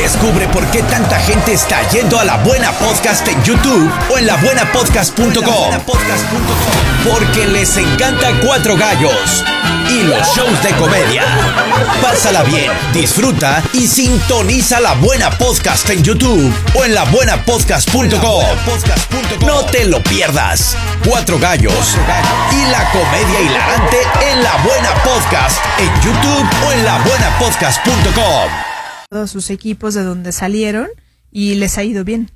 Descubre por qué tanta gente está yendo a La Buena Podcast en YouTube o en labuenapodcast.com. Porque les encanta Cuatro Gallos y los shows de comedia. Pásala bien, disfruta y sintoniza La Buena Podcast en YouTube o en labuenapodcast.com. No te lo pierdas. Cuatro Gallos y la comedia hilarante en La Buena Podcast en YouTube o en labuenapodcast.com. Todos sus equipos de donde salieron y les ha ido bien.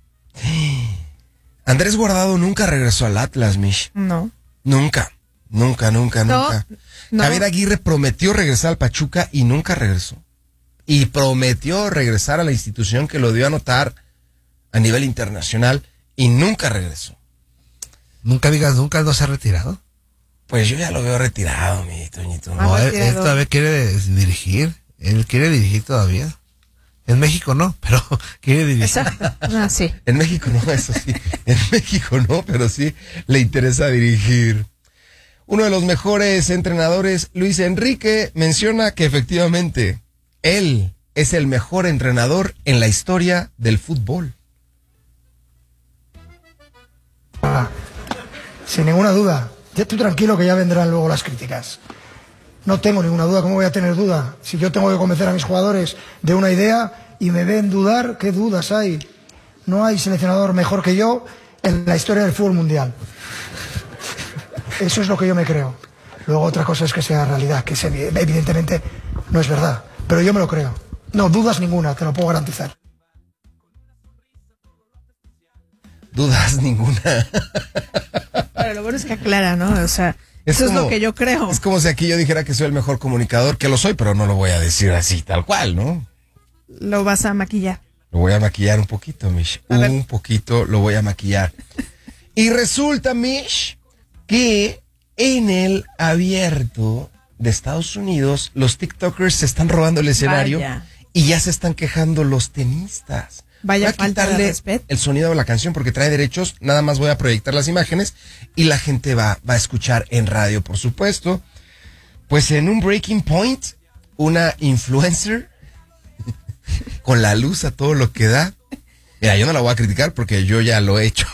Andrés Guardado nunca regresó al Atlas, Mish. No. Nunca. No. Javier Aguirre prometió regresar al Pachuca y nunca regresó. Y prometió regresar a la institución que lo dio a notar a nivel internacional y nunca regresó. Nunca digas nunca, ¿él no se ha retirado? Pues yo ya lo veo retirado, mi Toñito. No, él todavía quiere dirigir. Él quiere dirigir todavía. En México no, pero quiere dirigir. Exacto. Sí. En México no, eso sí. En México no, pero sí le interesa dirigir. Uno de los mejores entrenadores, Luis Enrique, menciona que efectivamente él es el mejor entrenador en la historia del fútbol. Sin ninguna duda. Ya tú tranquilo que ya vendrán luego las críticas. No tengo ninguna duda. ¿Cómo voy a tener duda? Si yo tengo que convencer a mis jugadores de una idea y me ven dudar, ¿qué dudas hay? No hay seleccionador mejor que yo en la historia del fútbol mundial. Eso es lo que yo me creo. Luego otra cosa es que sea realidad, que evidentemente no es verdad. Pero yo me lo creo. No, dudas ninguna, te lo puedo garantizar. Dudas ninguna. Pero lo bueno es que aclara, ¿no? O sea, eso es lo que yo creo. Es como si aquí yo dijera que soy el mejor comunicador, que lo soy, pero no lo voy a decir así, tal cual, ¿no? Lo vas a maquillar. Lo voy a maquillar un poquito, Mish. Un poquito lo voy a maquillar. Y resulta, Mish, que en el abierto de Estados Unidos, los TikTokers se están robando el escenario. Vaya. Y ya se están quejando los tenistas. Vaya voy a falta de quitarle respeto. el sonido de la canción porque trae derechos. Nada más voy a proyectar las imágenes y la gente va a escuchar en radio, por supuesto. Pues en un breaking point, una influencer con la luz a todo lo que da. Mira, yo no la voy a criticar porque yo ya lo he hecho.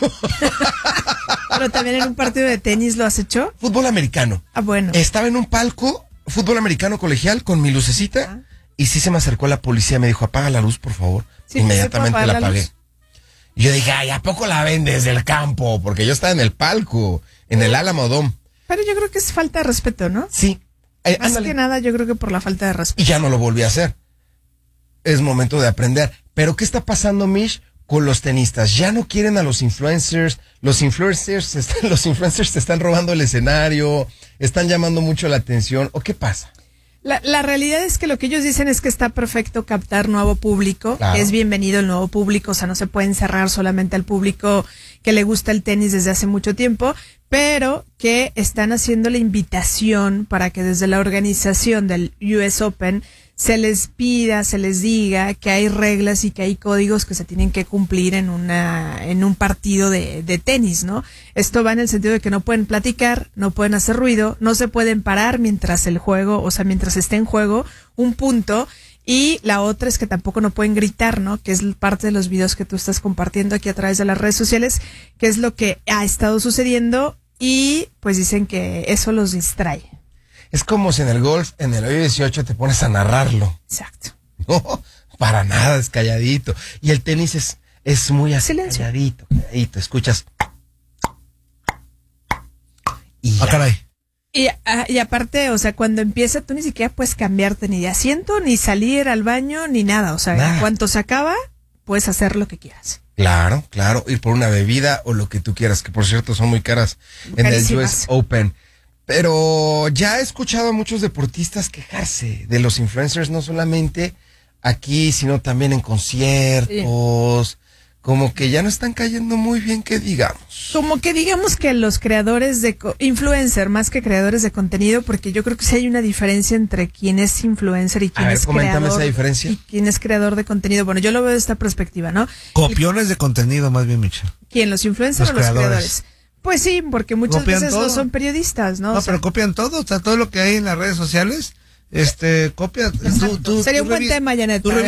Pero también en un partido de tenis lo has hecho. Fútbol americano. Ah, bueno. Estaba en un palco, fútbol americano colegial, con mi lucecita. Y sí se me acercó la policía, me dijo, apaga la luz, por favor. Sí, inmediatamente la apagué. Y yo dije, ay, ¿a poco la ven desde el campo? Porque yo estaba en el palco, en el Álamo Dome. Pero yo creo que es falta de respeto, ¿no? Sí. Más Ándale. que nada, yo creo que por la falta de respeto. Y ya no lo volví a hacer. Es momento de aprender. Pero ¿qué está pasando, Mish, con los tenistas? Ya no quieren a los influencers. Los influencers se están robando el escenario. Están llamando mucho la atención. ¿O qué pasa? La realidad es que lo que ellos dicen es que está perfecto captar nuevo público, Claro. que es bienvenido el nuevo público, o sea, no se puede encerrar solamente al público que le gusta el tenis desde hace mucho tiempo, pero que están haciendo la invitación para que desde la organización del US Open se les pida, se les diga que hay reglas y que hay códigos que se tienen que cumplir en un partido de tenis, ¿no? Esto va en el sentido de que no pueden platicar, no pueden hacer ruido, no se pueden parar mientras el juego, o sea, mientras esté en juego un punto, y la otra es que tampoco no pueden gritar, ¿no? Que es parte de los videos que tú estás compartiendo aquí a través de las redes sociales, que es lo que ha estado sucediendo, y pues dicen que eso los distrae. Es como si en el golf, en el hoyo 18, te pones a narrarlo. Exacto. No, para nada, es calladito. Y el tenis es muy así, Silencio. calladito. Escuchas. Y ya. caray. Y aparte, o sea, cuando empieza tú ni siquiera puedes cambiarte ni de asiento, ni salir al baño, ni nada. O sea, Nada. en cuanto se acaba, puedes hacer lo que quieras. Claro, ir por una bebida o lo que tú quieras, que por cierto son muy caras en el Carísimas. US Open. Pero ya he escuchado a muchos deportistas quejarse de los influencers, no solamente aquí, sino también en conciertos. Como que ya no están cayendo muy bien, que digamos. Como que digamos que los creadores de influencer más que creadores de contenido, porque yo creo que sí hay una diferencia entre quién es influencer y quién A ver, es coméntame creador. esa diferencia. Y quién es creador de contenido. Bueno, yo lo veo de esta perspectiva, ¿no? Copiones de contenido, más bien, Michelle. ¿Quién? ¿Los influencers Los o los creadores. creadores? Pues sí, porque muchas Copian veces no todo. son periodistas, ¿no? No, O sea, pero copian todo, o sea, todo lo que hay en las redes sociales, copia. Sería un buen tema, Janet.